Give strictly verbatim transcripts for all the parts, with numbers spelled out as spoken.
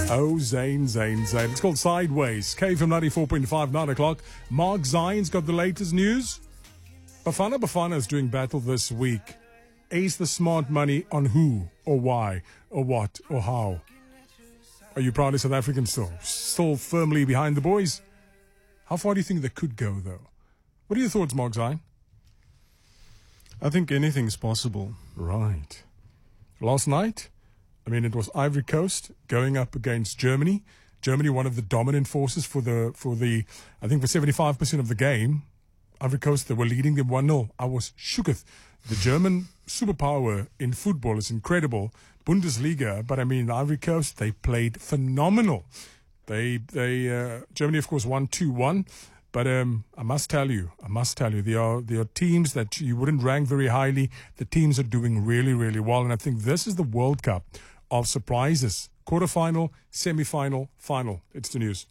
Oh, Zane, Zane, Zane. It's called Sideways. K F M ninety-four point five, nine o'clock. Mark Zion's got the latest news. Bafana Bafana is doing battle this week. Ace the smart money on who, or why, or what, or how. Are you proudly South African still? Still firmly behind the boys? How far do you think they could go, though? What are your thoughts, Mark Zion? I think anything's possible. Right. Last night, I mean, it was Ivory Coast going up against Germany. Germany, one of the dominant forces for the, for the I think, for seventy-five percent of the game. Ivory Coast, they were leading them one nil. I was shooketh. The German superpower in football is incredible. Bundesliga, but I mean, Ivory Coast, they played phenomenal. They, they, uh, Germany, of course, won two one. But um, I must tell you, I must tell you, there are there are teams that you wouldn't rank very highly. The teams are doing really, really well. And I think this is the World Cup of surprises. Quarterfinal, semi-final, final. It's the news.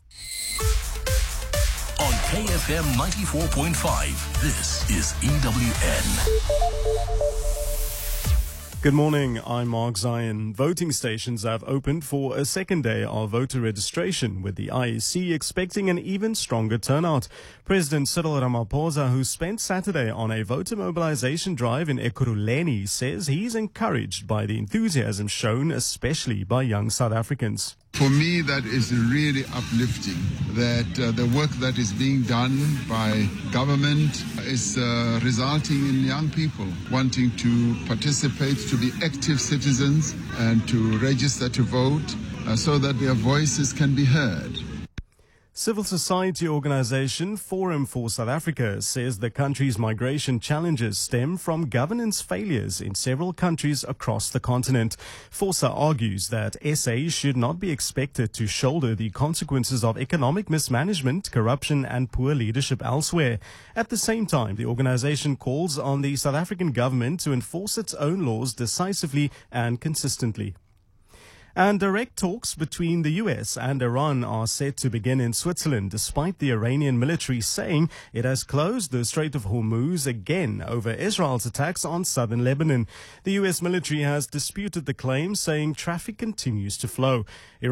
On K F M ninety-four point five, this is E W N. Good morning, I'm Mark Zion. Voting stations have opened for a second day of voter registration, with the I E C expecting an even stronger turnout. President Cyril Ramaphosa, who spent Saturday on a voter mobilization drive in Ekurhuleni, says he's encouraged by the enthusiasm shown, especially by young South Africans. For me, that is really uplifting, that uh, the work that is being done by government is uh, resulting in young people wanting to participate, to be active citizens and to register to vote uh, so that their voices can be heard. Civil society organization Forum for South Africa says the country's migration challenges stem from governance failures in several countries across the continent. FOSA argues that S A should not be expected to shoulder the consequences of economic mismanagement, corruption and poor leadership elsewhere. At the same time, the organization calls on the South African government to enforce its own laws decisively and consistently. And direct talks between the U S and Iran are set to begin in Switzerland, despite the Iranian military saying it has closed the Strait of Hormuz again over Israel's attacks on southern Lebanon. The U S military has disputed the claim, saying traffic continues to flow.